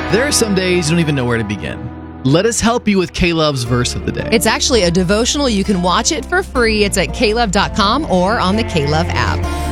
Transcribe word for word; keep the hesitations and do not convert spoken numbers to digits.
There are some days you don't even know where to begin. Let us help you with K-Love's verse of the day. It's actually a devotional. You can watch it for free. It's at K love dot com or on the K-Love app.